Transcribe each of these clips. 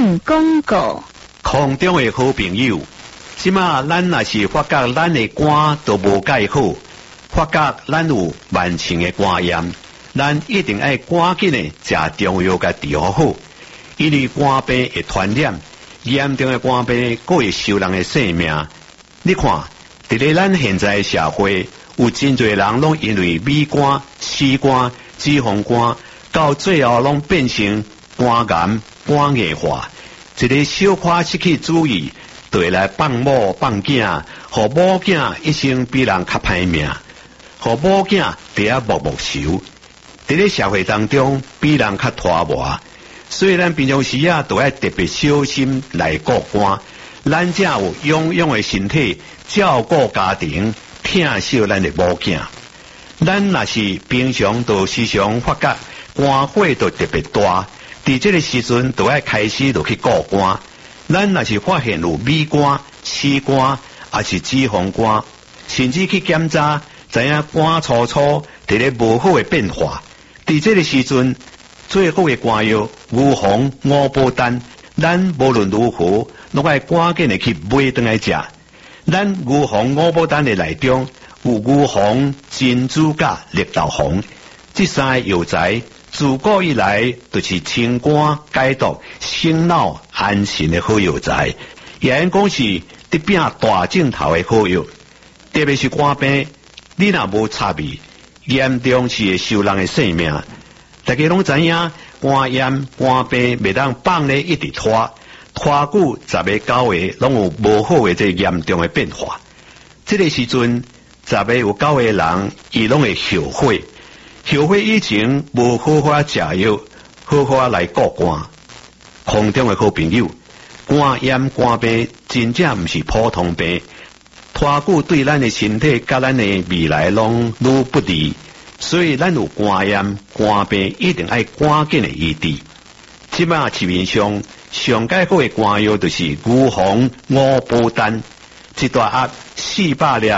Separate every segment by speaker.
Speaker 1: 省广告。
Speaker 2: 空中的好朋友，即马咱若是发觉咱的肝都无介好，发觉咱有慢性的肝炎，咱一定要赶紧的食中药甲治好，因为肝病会传染，严重的肝病佫会收人的性命。你看，伫咧咱现在的社会，有真侪人拢因为米肝、气肝、脂肪肝，到最后拢变成肝癌、肝硬化。一个小可失去主意，就会来放某放囝，互某囝一生比人较歹命，互某囝伫遐默默受。伫咧社会当中，比人较拖磨，所以咱平常时啊，都要特别小心来顾肝。咱才有养养的身体，照顾家庭，疼惜咱的某囝。咱若是平常都时常发觉肝火都特别大。伫这个时阵，就要开始就去顾肝。咱若是发现有米肝、气肝，还是脂肪肝，甚至去检查，知影肝粗粗伫咧无好的变化。伫这个时阵，最好的肝药牛黄、五宝丹，咱无论如何，拢要赶紧的去买回来食。咱牛黄、五宝丹的内中有牛黄、珍珠甲绿豆黄，这三个药材。自古以来，就是清肝解毒、醒脑安神的好药材，也因讲是得拼大镜头的好药。特别是肝病，你若无插味，严重是会收人的性命。大家拢知影，肝炎、肝病袂当放咧一直拖久10个9个，拢有无好的这严重的变化。这个时阵，10个有9个人，伊拢会后悔。后悔以前无好好食药，好好来顾肝。空中的好朋友，肝炎、肝病真正毋是普通病，拖久对咱的身体甲咱的未来拢愈不利，所以咱有肝炎、肝病一定要赶紧的医治。即马市面上上介好的肝药就是牛黄、五宝丹，一大盒400粒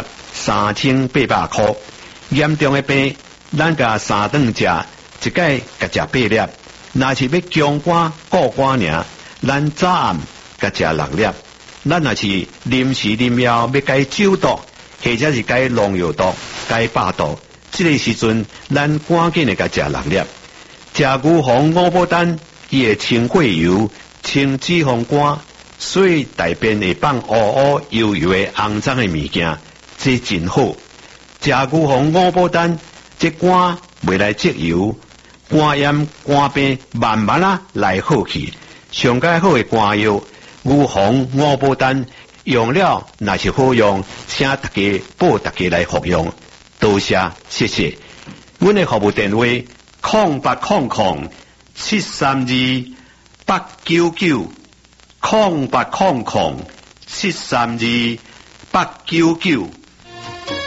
Speaker 2: ，3800块。严重的病。咱甲3顿食，一届甲食8粒。若是要强肝固肝尔，咱早暗甲食6粒。咱若是临时临要要解酒毒，或者是解农药毒、解百毒，这个时阵咱赶紧的甲食6粒。食牛黄、五宝丹，伊会清血油、清脂肪肝，所以大便会放乌乌油油的肮脏的物件，这真好。食牛黄、五宝丹。这肝未来积油，肝炎、肝病慢慢来好去。上介好的肝药，牛黄、五宝丹用了，若是好用，请大家报大家来服用。多谢，谢谢。阮的服务电话：0800-732-899，0800-732-899。